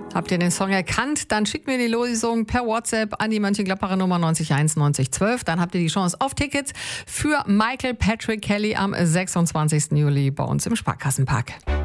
Habt ihr den Song erkannt? Dann schickt mir die Losung per WhatsApp an die Mönchengladbacher Nummer 901 9012. Dann habt ihr die Chance auf Tickets für Michael Patrick Kelly am 26. Juli bei uns im Sparkassenpark.